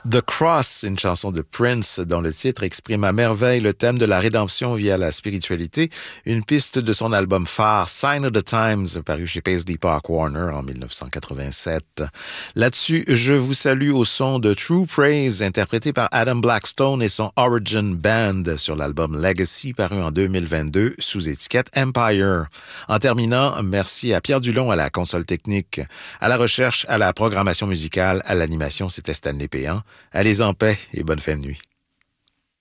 The Cross, une chanson de Prince dont le titre exprime à merveille le thème de la rédemption via la spiritualité, une piste de son album phare Sign of the Times, paru chez Paisley Park Warner en 1987. Là-dessus, je vous salue au son de True Praise, interprété par Adam Blackstone et son Origin Band sur l'album Legacy, paru en 2022 sous étiquette Empire. En terminant, merci à Pierre Dulon à la console technique, à la recherche, à la programmation musicale, à l'animation, c'était Stanley Péan. Allez en paix et bonne fin de nuit.